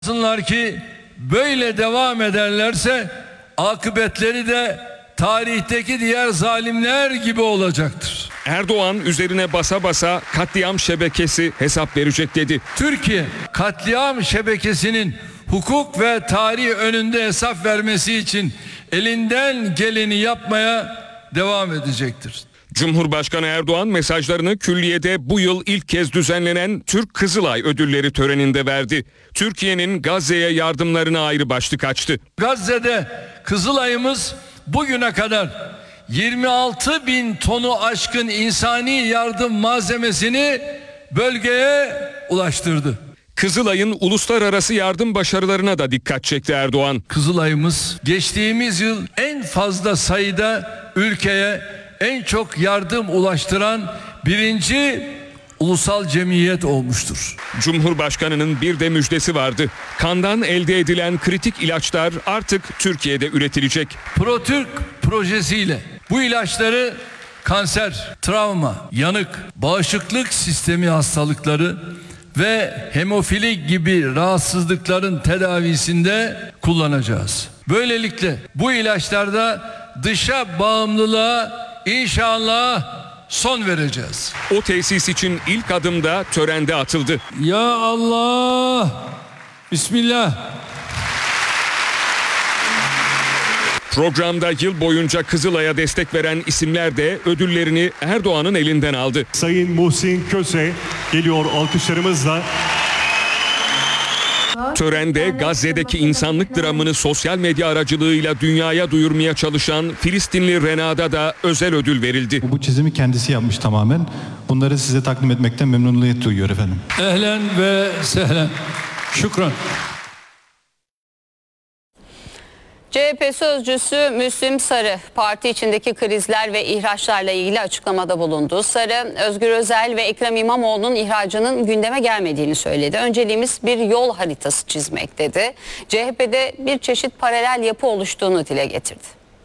Anlasınlar ki böyle devam ederlerse akıbetleri de tarihteki diğer zalimler gibi olacaktır. Erdoğan üzerine basa basa katliam şebekesi hesap verecek dedi. Türkiye katliam şebekesinin hukuk ve tarih önünde hesap vermesi için elinden geleni yapmaya devam edecektir. Cumhurbaşkanı Erdoğan mesajlarını külliyede bu yıl ilk kez düzenlenen Türk Kızılay ödülleri töreninde verdi. Türkiye'nin Gazze'ye yardımlarına ayrı başlık açtı. Gazze'de Kızılay'ımız bugüne kadar 26 bin tonu aşkın insani yardım malzemesini bölgeye ulaştırdı. Kızılay'ın uluslararası yardım başarılarına da dikkat çekti Erdoğan. Kızılay'ımız geçtiğimiz yıl en fazla sayıda ülkeye en çok yardım ulaştıran birinci ulusal cemiyet olmuştur. Cumhurbaşkanının bir de müjdesi vardı. Kandan elde edilen kritik ilaçlar artık Türkiye'de üretilecek. ProTürk projesiyle bu ilaçları kanser, travma, yanık, bağışıklık sistemi hastalıkları ve hemofili gibi rahatsızlıkların tedavisinde kullanacağız. Böylelikle bu ilaçlarda dışa bağımlılığa İnşallah son vereceğiz. O tesis için ilk adım da törende atıldı. Ya Allah! Bismillah. Programda yıl boyunca Kızılay'a destek veren isimler de ödüllerini Erdoğan'ın elinden aldı. Sayın Muhsin Köse geliyor alkışlarımızla. Törende Gazze'deki insanlık dramını sosyal medya aracılığıyla dünyaya duyurmaya çalışan Filistinli Rena'da da özel ödül verildi. Bu çizimi kendisi yapmış tamamen. Bunları size takdim etmekten memnuniyet duyuyor efendim. Ehlen ve sehlen. Şükran. CHP sözcüsü Müslim Sarı, parti içindeki krizler ve ihraçlarla ilgili açıklamada bulundu. Sarı, Özgür Özel ve Ekrem İmamoğlu'nun ihracının gündeme gelmediğini söyledi. Önceliğimiz bir yol haritası çizmek dedi. CHP'de bir çeşit paralel yapı oluştuğunu dile getirdi.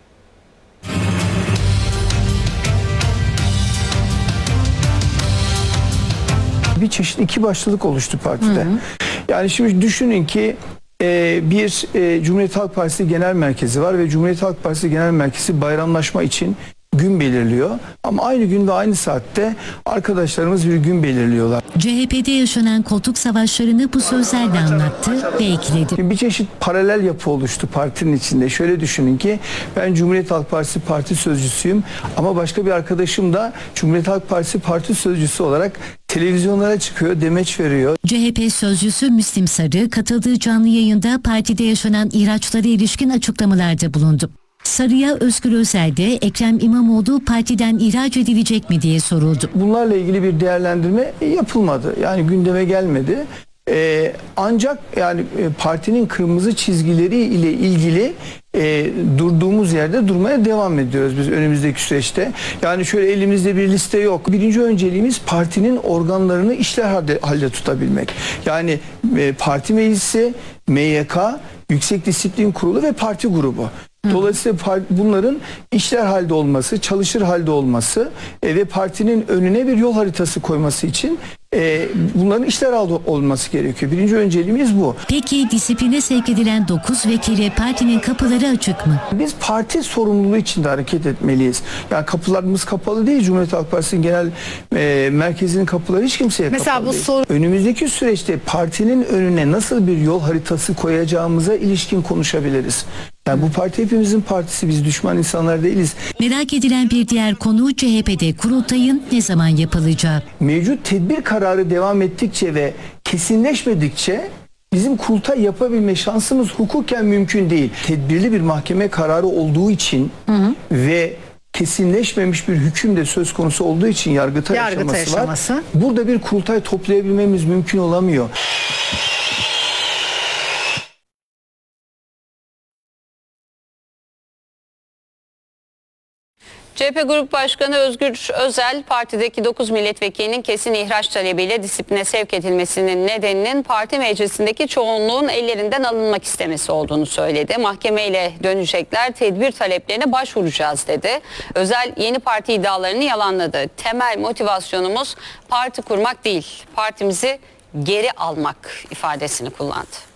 Bir çeşit iki başlılık oluştu partide. Yani şimdi düşünün ki bir Cumhuriyet Halk Partisi Genel Merkezi var ve Cumhuriyet Halk Partisi Genel Merkezi bayramlaşma için gün belirliyor. Ama aynı gün ve aynı saatte arkadaşlarımız bir gün belirliyorlar. CHP'de yaşanan koltuk savaşlarını bu sözlerle anlattı ve ekledi. Bir çeşit paralel yapı oluştu partinin içinde. Şöyle düşünün ki ben Cumhuriyet Halk Partisi parti sözcüsüyüm ama başka bir arkadaşım da Cumhuriyet Halk Partisi parti sözcüsü olarak televizyonlara çıkıyor, demeç veriyor. CHP sözcüsü Müslim Sarı katıldığı canlı yayında partide yaşanan ihraçlara ilişkin açıklamalarda bulundu. Sarı'ya Özgür Özel de Ekrem İmamoğlu partiden ihraç edilecek mi diye soruldu. Bunlarla ilgili bir değerlendirme yapılmadı. Yani gündeme gelmedi. Ancak yani partinin kırmızı çizgileri ile ilgili durduğumuz yerde durmaya devam ediyoruz biz önümüzdeki süreçte. Yani şöyle elimizde bir liste yok. Birinci önceliğimiz partinin organlarını işler halde tutabilmek. Yani parti meclisi, MYK, Yüksek Disiplin Kurulu ve parti grubu. Dolayısıyla bunların işler halde olması, çalışır halde olması ve partinin önüne bir yol haritası koyması için bunların işler halde olması gerekiyor. Birinci önceliğimiz bu. Peki disipline sevk edilen 9 vekile partinin kapıları açık mı? Biz parti sorumluluğu içinde hareket etmeliyiz. Yani kapılarımız kapalı değil. Cumhuriyet Halk Partisi'nin genel merkezinin kapıları hiç kimseye kapalı değil. Önümüzdeki süreçte partinin önüne nasıl bir yol haritası koyacağımıza ilişkin konuşabiliriz. Yani bu parti hepimizin partisi, biz düşman insanlar değiliz. Merak edilen bir diğer konu CHP'de kurultayın ne zaman yapılacağı. Mevcut tedbir kararı devam ettikçe ve kesinleşmedikçe bizim kurultay yapabilme şansımız hukuken mümkün değil. Tedbirli bir mahkeme kararı olduğu için ve kesinleşmemiş bir hüküm de söz konusu olduğu için Yargıtay aşaması var. Burada bir kurultay toplayabilmemiz mümkün olamıyor. CHP Grup Başkanı Özgür Özel, partideki 9 milletvekilinin kesin ihraç talebiyle disipline sevk edilmesinin nedeninin parti meclisindeki çoğunluğun ellerinden alınmak istemesi olduğunu söyledi. Mahkemeyle dönecekler, tedbir taleplerine başvuracağız dedi. Özel yeni parti iddialarını yalanladı. Temel motivasyonumuz parti kurmak değil, partimizi geri almak ifadesini kullandı.